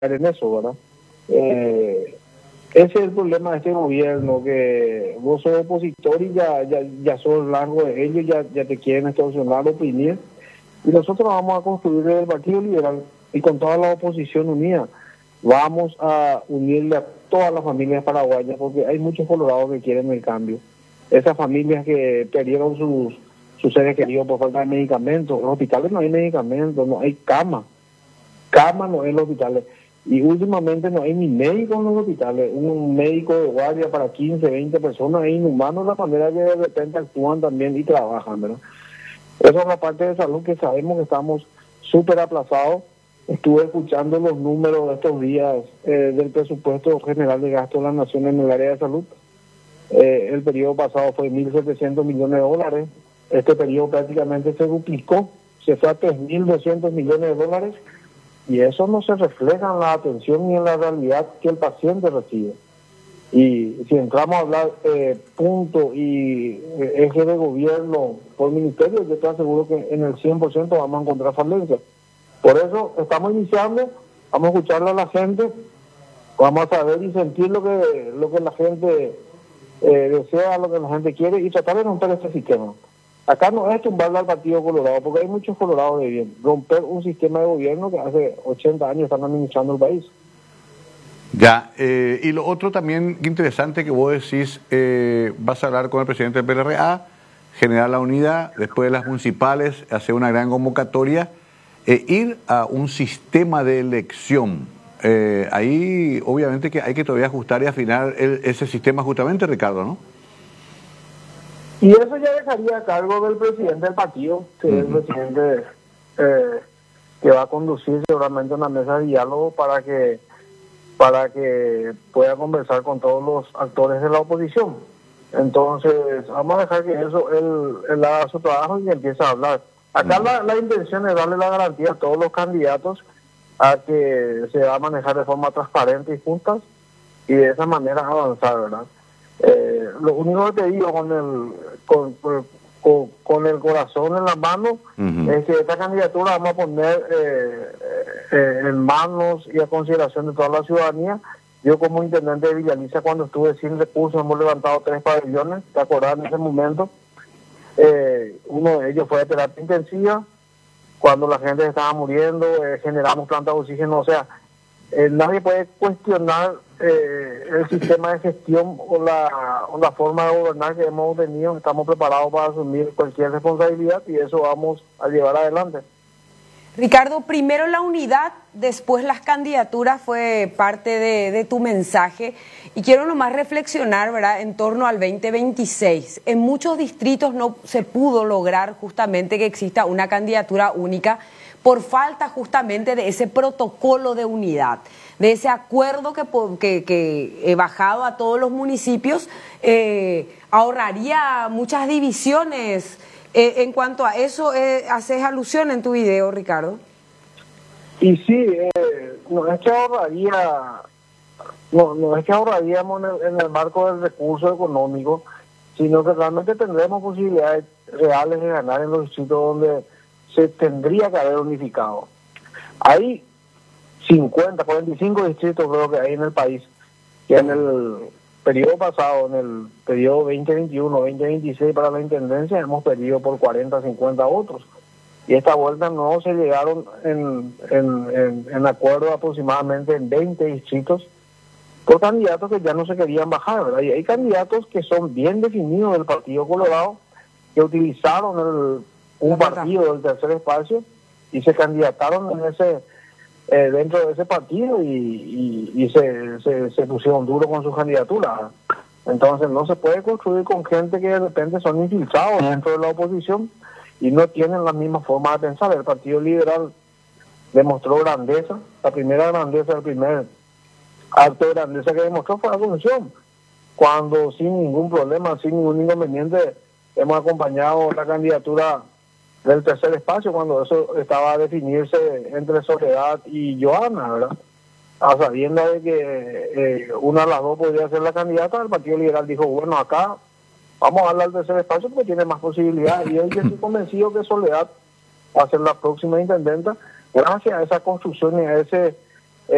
en eso, ¿verdad? Ese es el problema de este gobierno, que vos sos opositor y ya sos largo de ellos, ya te quieren extorsionar, oprimir. Y nosotros vamos a construir el Partido Liberal y con toda la oposición unida. Vamos a unirle a todas las familias paraguayas, porque hay muchos colorados que quieren el cambio. Esas familias que perdieron sus seres queridos por falta de medicamentos. En los hospitales no hay medicamentos, no hay cama. Cama no hay en los hospitales. Y últimamente no hay ni médicos en los hospitales. Un médico de guardia para 15, 20 personas es inhumano la manera que de repente actúan también y trabajan, ¿verdad? Esa es la parte de salud que sabemos que estamos súper aplazados. Estuve escuchando los números de estos días del presupuesto general de gasto de la nación en el área de salud. El periodo pasado fue 1.700 millones de dólares. Este periodo prácticamente se duplicó, se fue a 3.200 millones de dólares. Y eso no se refleja en la atención ni en la realidad que el paciente recibe. Y si entramos a hablar punto y eje de gobierno por ministerio, yo te aseguro que en el 100% vamos a encontrar falencias. Por eso estamos iniciando, vamos a escucharle a la gente, vamos a saber y sentir lo que la gente desea, lo que la gente quiere y tratar de romper este sistema. Acá no es tumbarle al Partido Colorado, porque hay muchos colorados de bien. Romper un sistema de gobierno que hace 80 años están administrando el país. Ya, y lo otro también interesante que vos decís, vas a hablar con el presidente del PLRA, generar la unidad, después de las municipales, hacer una gran convocatoria, ir a un sistema de elección. Ahí obviamente que hay que todavía ajustar y afinar ese sistema justamente, Ricardo, ¿no? Y eso ya dejaría a cargo del presidente del partido, que es el presidente que va a conducir seguramente una mesa de diálogo para que pueda conversar con todos los actores de la oposición. Entonces, vamos a dejar que él haga su trabajo y empiece a hablar. Acá la intención es darle la garantía a todos los candidatos a que se va a manejar de forma transparente y justa y de esa manera avanzar, ¿verdad? Lo único que te digo con el corazón en la mano es que esta candidatura vamos a poner en manos y a consideración de toda la ciudadanía. Yo como intendente de Villa Alicia, cuando estuve sin recursos, hemos levantado 3 pabellones, ¿te acordás en ese momento? Uno de ellos fue de terapia intensiva, cuando la gente estaba muriendo, generamos plantas de oxígeno, o sea, nadie puede cuestionar el sistema de gestión o la forma de gobernar que hemos tenido. Estamos preparados para asumir cualquier responsabilidad y eso vamos a llevar adelante. Ricardo, primero la unidad, después las candidaturas fue parte de tu mensaje y quiero nomás reflexionar, ¿verdad?, en torno al 2026. En muchos distritos no se pudo lograr justamente que exista una candidatura única por falta justamente de ese protocolo de unidad, de ese acuerdo que he bajado a todos los municipios, ahorraría muchas divisiones. En cuanto a eso, haces alusión en tu video, Ricardo. Y sí, no es que ahorraríamos en el marco del recurso económico, sino que realmente tendremos posibilidades reales de ganar en los distritos donde se tendría que haber unificado. Hay 45 distritos creo que hay en el país, que en el periodo pasado, en el periodo 2021-2026 para la intendencia, hemos perdido por 40-50 votos. Y esta vuelta no se llegaron en acuerdo aproximadamente en 20 distritos por candidatos que ya no se querían bajar, ¿verdad? Y hay candidatos que son bien definidos del Partido Colorado, que utilizaron un partido del tercer espacio y se candidataron dentro de ese partido y se pusieron duro con su candidatura. Entonces no se puede construir con gente que de repente son infiltrados dentro de la oposición y no tienen la misma forma de pensar. El Partido Liberal demostró grandeza, la primera grandeza, el primer acto de grandeza que demostró fue la Convención, cuando sin ningún problema, sin ningún inconveniente, hemos acompañado la candidatura del tercer espacio cuando eso estaba a definirse entre Soledad y Joana, ¿verdad? A sabiendo de que una de las dos podría ser la candidata, el Partido Liberal dijo, bueno, acá vamos a darle al tercer espacio porque tiene más posibilidades. Y hoy yo estoy convencido que Soledad va a ser la próxima intendenta gracias a esa construcción y a ese